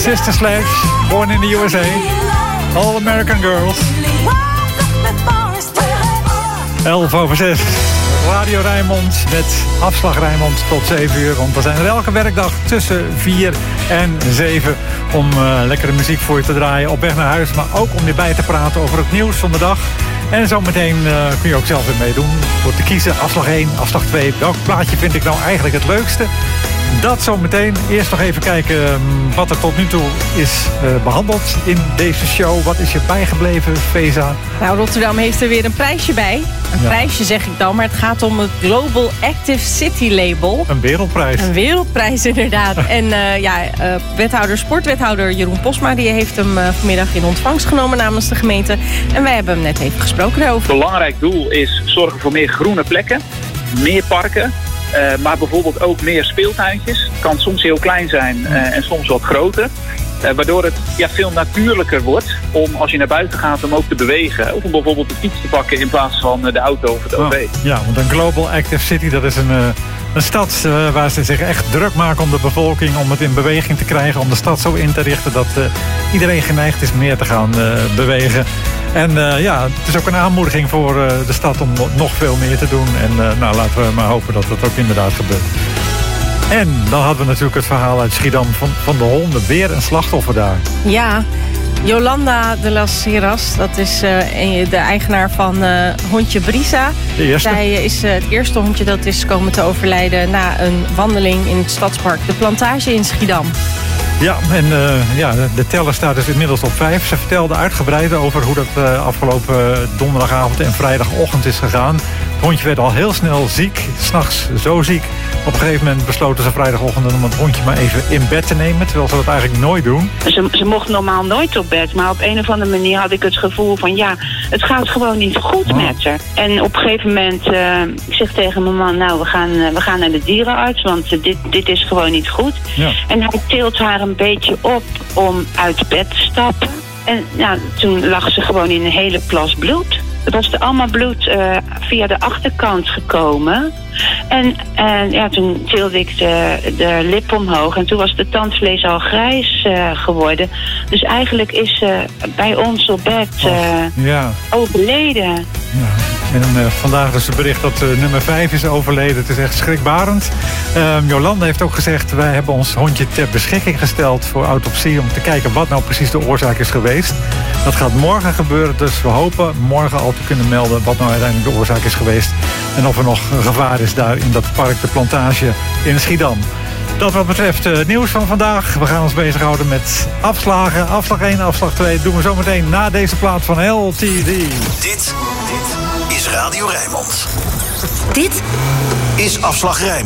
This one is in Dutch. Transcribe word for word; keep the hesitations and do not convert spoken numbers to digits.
Sister Sledge, Born in the U S A. All American Girls. elf over zes. Radio Rijnmond met afslag Rijnmond tot zeven uur. Want we zijn er elke werkdag tussen vier en zeven... om uh, lekkere muziek voor je te draaien op weg naar huis. Maar ook om je bij te praten over het nieuws van de dag. En zometeen uh, kun je ook zelf weer meedoen. Door te kiezen afslag één, afslag twee. Welk plaatje vind ik nou eigenlijk het leukste? Dat zometeen. Eerst nog even kijken wat er tot nu toe is uh, behandeld in deze show. Wat is je bijgebleven, Feza? Nou, Rotterdam heeft er weer een prijsje bij. Een ja. prijsje zeg ik dan, maar het gaat om het Global Active City Label. Een wereldprijs. Een wereldprijs, inderdaad. en uh, ja, uh, wethouder, sportwethouder Jeroen Posma... die heeft hem uh, vanmiddag in ontvangst genomen namens de gemeente. En wij hebben hem net even gesproken daarover. Een belangrijk doel is zorgen voor meer groene plekken, meer parken... Uh, maar bijvoorbeeld ook meer speeltuintjes. Het kan soms heel klein zijn uh, en soms wat groter. Uh, waardoor het ja, veel natuurlijker wordt om als je naar buiten gaat om ook te bewegen. Of om bijvoorbeeld de fiets te pakken in plaats van uh, de auto of het O V. Oh, ja, want een Global Active City, dat is een, uh, een stad uh, waar ze zich echt druk maken om de bevolking. Om het in beweging te krijgen, om de stad zo in te richten dat uh, iedereen geneigd is meer te gaan uh, bewegen. En uh, ja, het is ook een aanmoediging voor uh, de stad om nog veel meer te doen. En uh, nou, laten we maar hopen dat dat ook inderdaad gebeurt. En dan hadden we natuurlijk het verhaal uit Schiedam van, van de honden. Weer een slachtoffer daar. Ja, Jolanda de las Heras, dat is uh, de eigenaar van uh, hondje Brisa. De eerste. Zij is uh, het eerste hondje dat is komen te overlijden na een wandeling in het stadspark De Plantage in Schiedam. Ja, en uh, ja, de teller staat dus inmiddels op vijf. Ze vertelde uitgebreid over hoe dat uh, afgelopen donderdagavond en vrijdagochtend is gegaan. Het hondje werd al heel snel ziek, 's nachts zo ziek. Op een gegeven moment besloten ze vrijdagochtend om het hondje maar even in bed te nemen. Terwijl ze dat eigenlijk nooit doen. Ze, ze mocht normaal nooit op bed. Maar op een of andere manier had ik het gevoel van ja, het gaat gewoon niet goed oh. met haar. En op een gegeven moment, uh, ik zeg tegen mijn man, nou we gaan, uh, we gaan naar de dierenarts. Want uh, dit, dit is gewoon niet goed. Ja. En hij tilt haar een beetje op om uit bed te stappen. En nou, toen lag ze gewoon in een hele plas bloed. Er was er allemaal bloed uh, via de achterkant gekomen. En, en ja, toen tilde ik de, de lip omhoog. En toen was de tandvlees al grijs uh, geworden. Dus eigenlijk is ze bij ons op bed uh, oh, ja. overleden. Ja. En uh, vandaag is het bericht dat uh, nummer vijf is overleden. Het is echt schrikbarend. Uh, Jolanda heeft ook gezegd, wij hebben ons hondje ter beschikking gesteld voor autopsie. Om te kijken wat nou precies de oorzaak is geweest. Dat gaat morgen gebeuren. Dus we hopen morgen al te kunnen melden wat nou uiteindelijk de oorzaak is geweest. En of er nog gevaar is daar in dat park De Plantage in Schiedam. Dat wat betreft het uh, nieuws van vandaag. We gaan ons bezighouden met afslagen. Afslag één, afslag twee doen we zometeen na deze plaat van L T D. Dit, dit is Radio Rijnmond. Dit is Afslag Rijnmond.